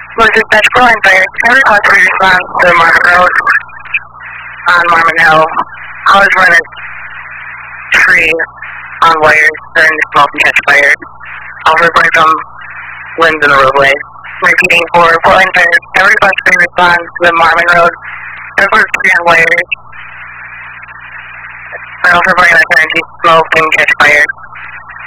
Was it Metro and Fire? Every country response to Marvin Road on Marmon Hill. I was running a tree on wires during the smoke and catch fire. Overburn some limbs in the roadway. Repeating for Portland Fire. Every country responds to the Marmon Road. Every tree on wires. I overburn energy, smoke and catch fire.